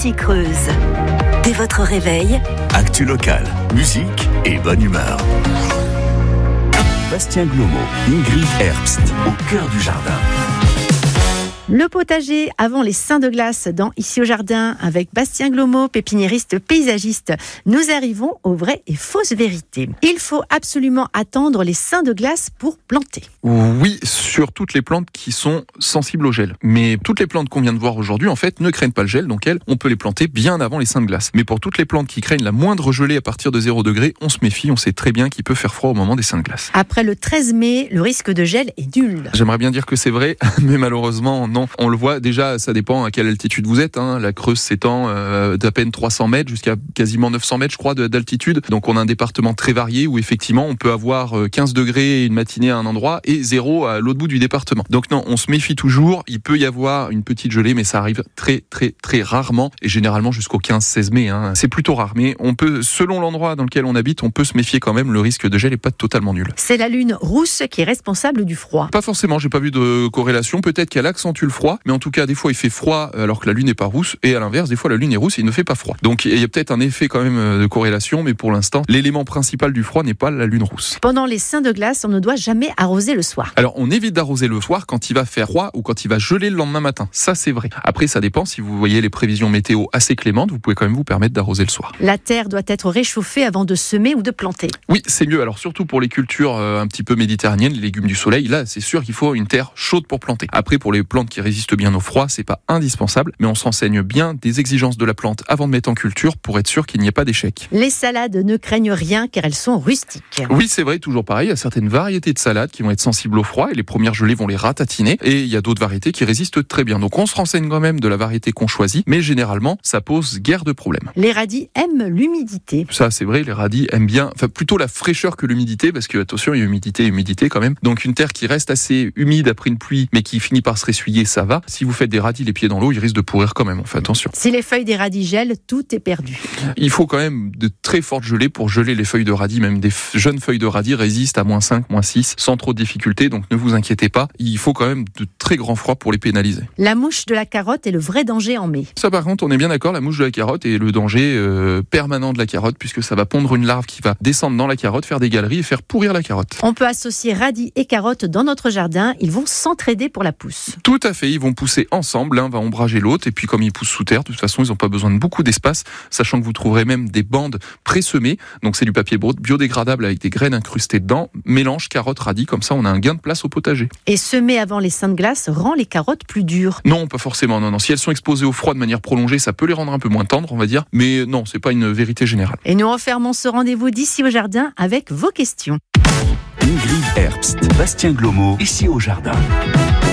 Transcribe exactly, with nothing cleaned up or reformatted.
ici Creuse. Dès votre réveil, actu locale, musique et bonne humeur. Bastien Glomo, Ingrid Herbst, au cœur du jardin. Le potager avant les seins de glace dans Ici au jardin avec Bastien Glomo, pépiniériste paysagiste. Nous arrivons aux vraies et fausses vérités. Il faut absolument attendre les seins de glace pour planter. Oui, sur toutes les plantes qui sont sensibles au gel. Mais toutes les plantes qu'on vient de voir aujourd'hui, en fait, ne craignent pas le gel, donc elles, on peut les planter bien avant les seins de glace. Mais pour toutes les plantes qui craignent la moindre gelée à partir de zéro degré, on se méfie, on sait très bien qu'il peut faire froid au moment des seins de glace. Après le treize mai, le risque de gel est nul. J'aimerais bien dire que c'est vrai, mais malheureusement, non. On le voit déjà, ça dépend à quelle altitude vous êtes. Hein. La Creuse s'étend euh, d'à peine trois cents mètres jusqu'à quasiment neuf cents mètres, je crois, d'altitude. Donc on a un département très varié où effectivement on peut avoir quinze degrés une matinée à un endroit et zéro à l'autre bout du département. Donc non, on se méfie toujours. Il peut y avoir une petite gelée, mais ça arrive très très très rarement et généralement jusqu'au quinze seize mai. Hein. C'est plutôt rare, mais on peut, selon l'endroit dans lequel on habite, on peut se méfier quand même. Le risque de gel n'est pas totalement nul. C'est la lune rousse qui est responsable du froid. Pas forcément, j'ai pas vu de corrélation. Peut-être qu'elle accentue le froid. Mais en tout cas, des fois, il fait froid alors que la lune n'est pas rousse. Et à l'inverse, des fois, la lune est rousse et il ne fait pas froid. Donc, il y a peut-être un effet quand même de corrélation. Mais pour l'instant, l'élément principal du froid n'est pas la lune rousse. Pendant les seins de glace, on ne doit jamais arroser le soir. Alors, on évite d'arroser le soir quand il va faire froid ou quand il va geler le lendemain matin. Ça, c'est vrai. Après, ça dépend. Si vous voyez les prévisions météo assez clémentes, vous pouvez quand même vous permettre d'arroser le soir. La terre doit être réchauffée avant de semer ou de planter. Oui, c'est mieux. Alors, surtout pour les cultures euh, un petit peu méditerranéennes, les légumes du soleil, là, c'est sûr qu'il faut une terre chaude pour planter. Après, pour les plantes qui résistent bien au froid, c'est pas indispensable, mais on s'enseigne bien des exigences de la plante avant de mettre en culture pour être sûr qu'il n'y ait pas d'échec. Les salades ne craignent rien car elles sont rustiques. Oui, c'est vrai, toujours pareil. Il y a certaines variétés de salades qui vont être sensibles au froid et les premières gelées vont les ratatiner. Et il y a d'autres variétés qui résistent très bien. Donc on se renseigne quand même de la variété qu'on choisit, mais généralement, ça pose guère de problème. Les radis aiment l'humidité. Ça, c'est vrai, les radis aiment bien, enfin plutôt la fraîcheur que l'humidité, parce que attention, il y a humidité et humidité quand même. Donc une terre qui reste assez humide après une pluie, mais qui finit par se ressuyer, ça va. Si vous faites des radis les pieds dans l'eau, ils risquent de pourrir quand même, on fait attention. Si les feuilles des radis gèlent, tout est perdu. Il faut quand même de très fortes gelées pour geler les feuilles de radis. Même des f- jeunes feuilles de radis résistent à moins cinq, moins six, sans trop de difficultés, donc ne vous inquiétez pas. Il faut quand même de très grands froids pour les pénaliser. La mouche de la carotte est le vrai danger en mai. Ça, par contre, on est bien d'accord, la mouche de la carotte est le danger euh, permanent de la carotte, puisque ça va pondre une larve qui va descendre dans la carotte, faire des galeries et faire pourrir la carotte. On peut associer radis et carottes dans notre jardin, ils vont s'entraider pour la pousse. Tout à fait, ils vont pousser ensemble, l'un va ombrager l'autre, et puis comme ils poussent sous terre, de toute façon, ils n'ont pas besoin de beaucoup d'espace, sachant que vous trouverez même des bandes pré-semées, donc c'est du papier biodégradable avec des graines incrustées dedans, mélange carottes, radis, comme ça on a un gain de place au potager. Et semer avant les seins de glace rend les carottes plus dures. Non, pas forcément, non, non. Si elles sont exposées au froid de manière prolongée, ça peut les rendre un peu moins tendres, on va dire, mais non, c'est pas une vérité générale. Et nous refermons ce rendez-vous d'Ici au jardin avec vos questions. Ingrid Herbst, Bastien Glomo, Ici au jardin.